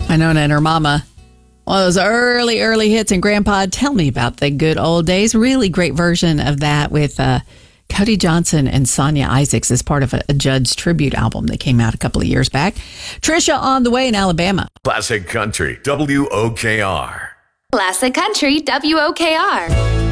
Winona and her mama. One of those early hits. And Grandpa, tell me about the good old days. Really great version of that with Cody Johnson and Sonia Isaacs as part of a Judd's tribute album that came out a couple of years back. Trisha on the way in Alabama. Classic Country, WOKR. Classic Country, WOKR.